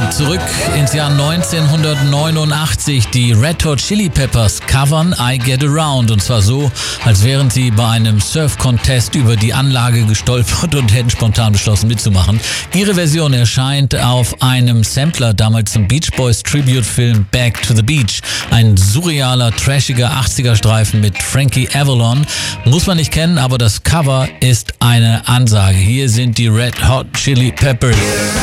Zurück ins Jahr 1989. Die Red Hot Chili Peppers covern I Get Around. Und zwar so, als wären sie bei einem Surf-Contest über die Anlage gestolpert und hätten spontan beschlossen mitzumachen. Ihre Version erscheint auf einem Sampler, damals zum Beach Boys Tribute-Film Back to the Beach. Ein surrealer, trashiger 80er-Streifen mit Frankie Avalon. Muss man nicht kennen, aber das Cover ist eine Ansage. Hier sind die Red Hot Chili Peppers.